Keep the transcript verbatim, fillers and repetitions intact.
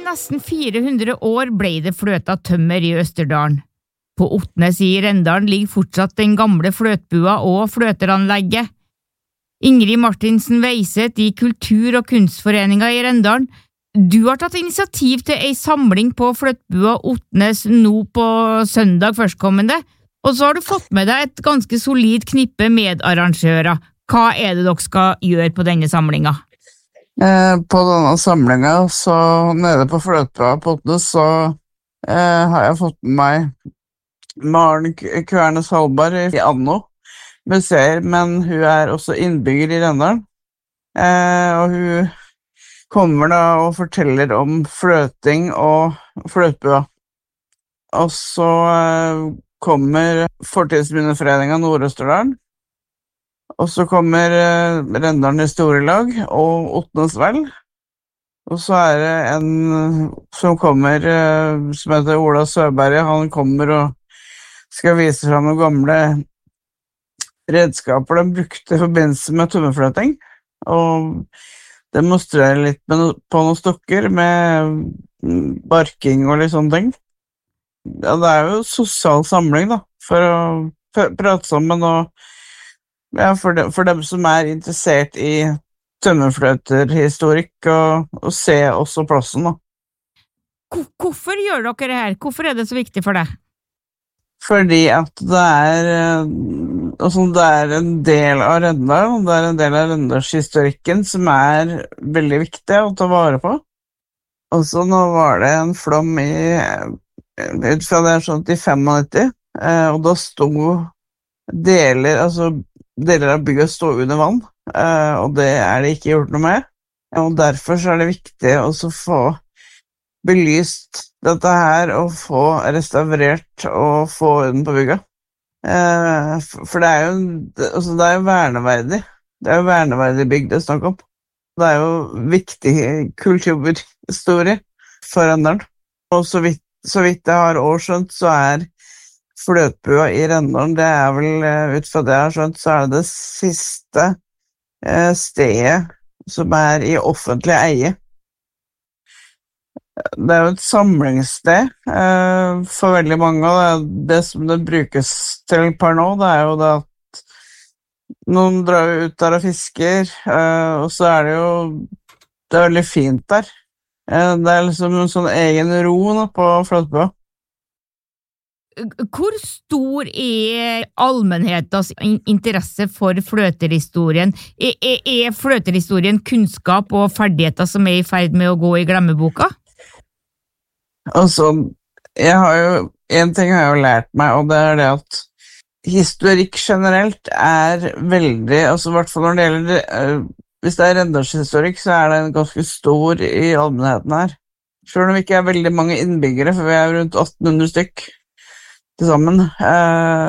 nesten fire hundre år ble det fløta tømmer i Østerdalen. På Otnes i Rendalen ligger fortsatt den gamle fløtbua og fløteranlegget. Ingrid Martinsen Veiseth i Kultur- og kunstforeninga i Rendalen. Du har tatt initiativ til ei samling på fløtbua Otnes nå på søndag førstkommende, og så har du fått med deg et ganske solid knippe medarrangører. Hva er det dere skal gjøre på denne samlinga? Eh, på denne samlinga, så nede på fløtbua på Otnes, så eh, har jeg fått med meg Maren Kværnes Halberg i Anno museer, men hun er også innbygger i Rendalen, eh, og hun kommer da og forteller om fløting og fløtbua. Og så eh, kommer Fortidsminneforeningen Nord-Østerdalen, og så kommer eh, Rendalen Historielag og Otnes Vel, og så er det en som kommer eh, som heter Ola Søberg. Han kommer og skal vise fram noen gamle redskaper de brukte i forbindelse med tømmerfløting, og demonstrere litt med no, på noen stokker med barking og litt sånne ting. Ja, det er jo sosial samling da, for å pr- prate sammen, og ja, for, de, for dem som er interessert i tømmerfløterhistorikk og, og se også plassen da. Hvorfor gjør dere det her? Hvorfor er det så viktig for deg? Fordi at det er, altså det er en del av Rendalen, det er en del av Rendalshistorikken som er veldig viktig å ta vare på. Og så nå var det en flom i, ut fra det er sånn i nittifem, og da stod deler, altså deler av bygget stod under vann, og det er det ikke gjort noe med. Og derfor så er det viktig også å få belyst dette her og få restaurert og få den på bygget. Eh, for det er jo, altså det er jo verneverdig. Det er jo verneverdig bygd det er snakk om. Det er jo viktig kulturhistorie for Rendalen. Og så vidt, så vidt jeg har også skjønt, så er fløtbua i Rendalen, det er vel, ut fra det jeg har skjønt, så er det det siste eh, stedet som er i offentlig eie. Det er jo et samlingssted eh, for veldig mange, og det, det som det brukes til per nå, det er jo det at noen drar ut der og fisker, eh, og så er det jo, det er veldig fint der. Eh, det er liksom en sånn egen ro nå på fløtbua. Hvor stor er allmennhetens interesse for fløterhistorien? Er, er, er fløterhistorien kunnskap og ferdigheter som er i ferd med å gå i glemmeboka? Altså, jeg har jo, en ting har jeg jo lært meg, og det er det at historikk generelt er veldig, altså i hvert fall når det gjelder, uh, hvis det er Rendalshistorikk, så er den ganske stor i allmennheten her. Selv om vi ikke er veldig mange innbyggere, for vi er rundt atten hundre stykk til sammen. Uh,